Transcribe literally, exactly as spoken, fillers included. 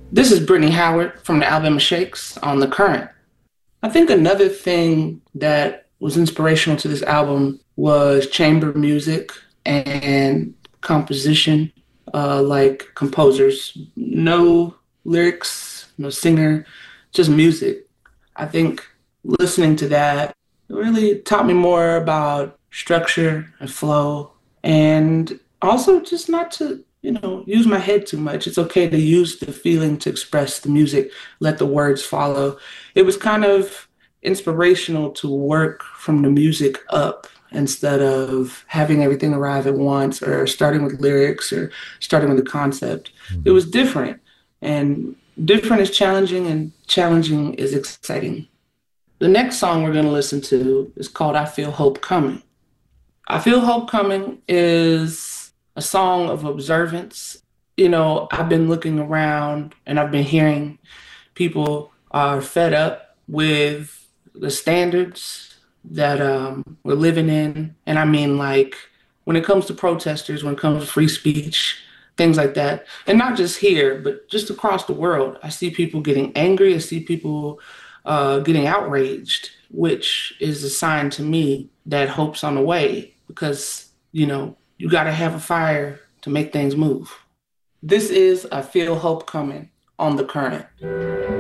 This is Brittany Howard from the Alabama Shakes on The Current. I think another thing that was inspirational to this album was chamber music and composition, uh, like composers. No lyrics, no singer, just music. I think listening to that really taught me more about structure and flow, and also just not to, you know, use my head too much. It's okay to use the feeling to express the music, let the words follow. It was kind of inspirational to work from the music up instead of having everything arrive at once or starting with lyrics or starting with the concept. It Mhm. was different, and different is challenging, and challenging is exciting. The next song we're going to listen to is called I Feel Hope Coming. I Feel Hope Coming is a song of observance. You know, I've been looking around and I've been hearing people are fed up with the standards that um, we're living in. And I mean, like, when it comes to protesters, when it comes to free speech, things like that. And not just here, but just across the world. I see people getting angry. I see people uh, getting outraged, which is a sign to me that hope's on the way because, you know, you got to have a fire to make things move. This is I Feel Hope Coming on The Current.